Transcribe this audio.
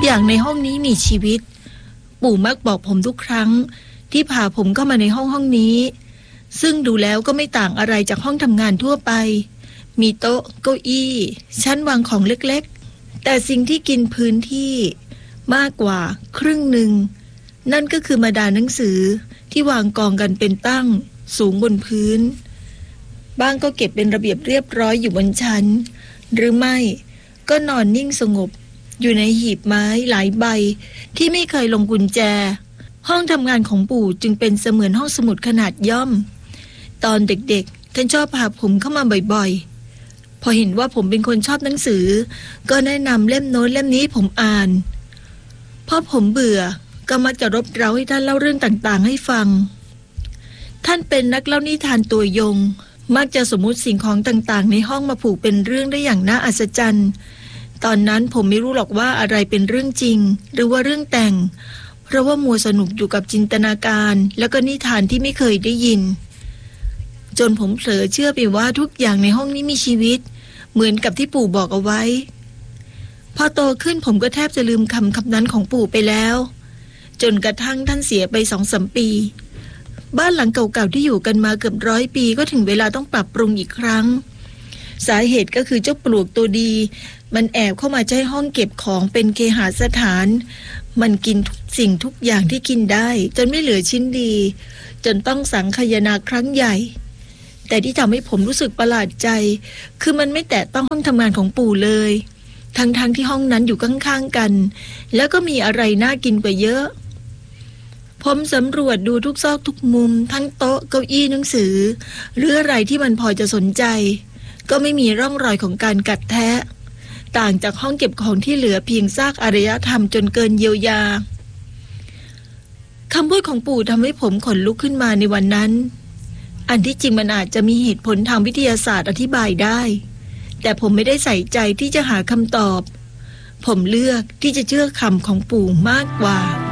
อย่างในห้องนี้มีชีวิตปู่มักบอกผมทุกครั้งที่พาผมเข้ามาในห้องนี้ซึ่งดูแล้วก็ไม่ต่างอะไรจากห้องทำงานทั่วไปมีโต๊ะเก้าอี้ชั้นวางของเล็กๆแต่สิ่งที่กินพื้นที่มากกว่าครึ่งหนึ่งนั่นก็คือมาดาหนังสือที่วางกองกันเป็นตั้งสูงบนพื้นบ้างก็เก็บเป็นระเบียบเรียบร้อยอยู่บนชั้นหรือไม่ก็นอนนิ่งสงบอยู่ในหีบไม้หลายใบที่ไม่เคยลงกุญแจห้องทำงานของปู่จึงเป็นเสมือนห้องสมุดขนาดย่อมตอนเด็กๆท่านชอบพาผมเข้ามาบ่อยๆพอเห็นว่าผมเป็นคนชอบหนังสือก็แนะนำเล่มโน้นเล่มนี้ผมอ่านพอผมเบื่อก็มักจะรบเร้าให้ท่านเล่าเรื่องต่างๆให้ฟังท่านเป็นนักเล่านิทานตัวยงมักจะสมมุติสิ่งของต่างๆในห้องมาผูกเป็นเรื่องได้อย่างน่าอัศจรรย์ตอนนั้นผมไม่รู้หรอกว่าอะไรเป็นเรื่องจริงหรือว่าเรื่องแต่งเพราะว่ามัวสนุกอยู่กับจินตนาการแล้วก็นิทานที่ไม่เคยได้ยินจนผมเผลอเชื่อไปว่าทุกอย่างในห้องนี้มีชีวิตเหมือนกับที่ปู่บอกเอาไว้พอโตขึ้นผมก็แทบจะลืมคำนั้นของปู่ไปแล้วจนกระทั่งท่านเสียไป 2-3 ปีบ้านหลังเก่าๆที่อยู่กันมาเกือบ100 ปีก็ถึงเวลาต้องปรับปรุงอีกครั้งสาเหตุก็คือเจ้าปลวกตัวดีมันแอบเข้ามาใช้ห้องเก็บของเป็นเคหสถานมันกินทุกสิ่งทุกอย่างที่กินได้จนไม่เหลือชิ้นดีจนต้องสังคายนาครั้งใหญ่แต่ที่ทำให้ผมรู้สึกประหลาดใจคือมันไม่แตะต้องห้องทำงานของปู่เลยทั้งที่ห้องนั้นอยู่ข้างๆกันแล้วก็มีอะไรน่ากินกว่าเยอะผมสำรวจดูทุกซอกทุกมุมทั้งโต๊ะเก้าอี้หนังสือหรืออะไรที่มันพอจะสนใจก็ไม่มีร่องรอยของการกัดแทะต่างจากห้องเก็บของที่เหลือเพียงซากอารยธรรมจนเกินเยียวยาคำพูดของปู่ทำให้ผมขนลุกขึ้นมาในวันนั้นอันที่จริงมันอาจจะมีเหตุผลทางวิทยาศาสตร์อธิบายได้แต่ผมไม่ได้ใส่ใจที่จะหาคำตอบผมเลือกที่จะเชื่อคำของปู่มากกว่า